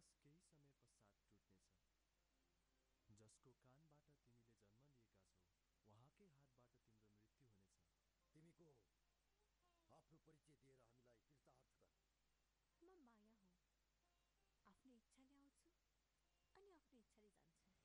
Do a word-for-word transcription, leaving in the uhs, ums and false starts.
बस केही समय पश्चात टुट्नेछ। जसको कानबाट तिमीले जन्म लिएका छौ उहाँकै हातबाट तिम्रो मृत्यु हुनेछ। तिमी को हौ? आफ्नो परिचय दिएर हामीलाई कृतार्थ गर। म माया हुँ। आफ्नो इच्छाले आउँछु अनि आफ्नो इच्छाले जान्छु।